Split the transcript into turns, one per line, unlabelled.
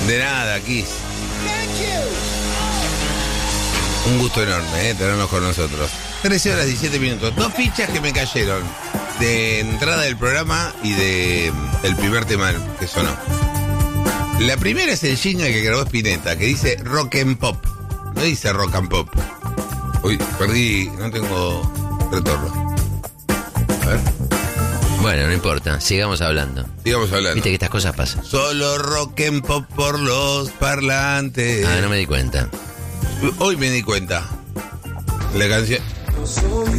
De nada, Kiss. Un gusto enorme, tenernos con nosotros. 13 horas 17 minutos. 2 fichas que me cayeron. De entrada del programa y de el primer tema que sonó. La primera es el jingle que grabó Spinetta, que dice rock and pop. No dice rock and pop. Uy, perdí, no tengo retorno. A ver.
Bueno, no importa, sigamos hablando.
Sigamos hablando.
Viste que estas cosas pasan.
Solo rock and pop por los parlantes.
Ah, no me di cuenta.
Hoy me di cuenta. La canción...